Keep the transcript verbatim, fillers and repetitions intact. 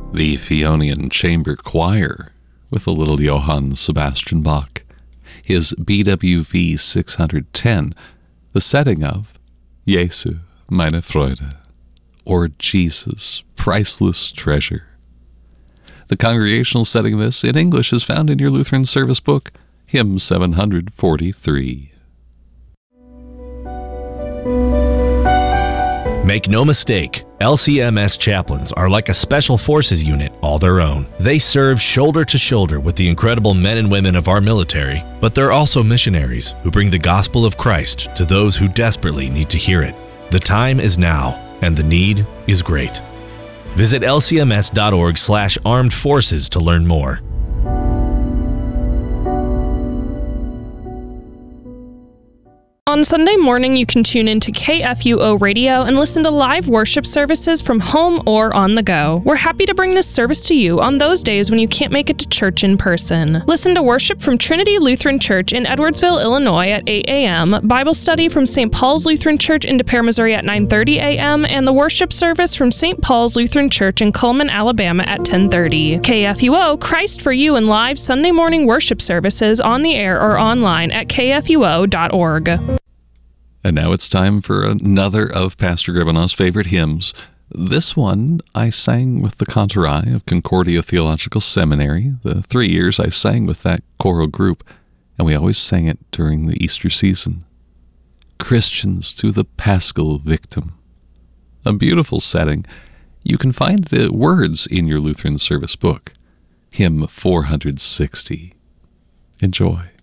The Theonian Chamber Choir with a little Johann Sebastian Bach, his B W V six hundred ten, the setting of Jesu, meine Freude, or Jesus, priceless treasure. The congregational setting of this in English is found in your Lutheran service book, hymn seven hundred forty-three. Make no mistake, L C M S chaplains are like a special forces unit all their own. They serve shoulder to shoulder with the incredible men and women of our military, but they're also missionaries who bring the gospel of Christ to those who desperately need to hear it. The time is now, and the need is great. Visit L C M S dot org slash armed forces to learn more. On Sunday morning, you can tune into K F U O Radio and listen to live worship services from home or on the go. We're happy to bring this service to you on those days when you can't make it to church in person. Listen to worship from Trinity Lutheran Church in Edwardsville, Illinois at eight a.m., Bible study from Saint Paul's Lutheran Church in De Pere, Missouri at nine thirty a.m., and the worship service from Saint Paul's Lutheran Church in Cullman, Alabama at ten thirty. K F U O, Christ for You, and live Sunday morning worship services on the air or online at K F U O dot org. And now it's time for another of Pastor Grivenaugh's favorite hymns. This one I sang with the Cantorai of Concordia Theological Seminary. The three years I sang with that choral group, and we always sang it during the Easter season. Christians to the Paschal Victim. A beautiful setting. You can find the words in your Lutheran service book, hymn four hundred sixty. Enjoy.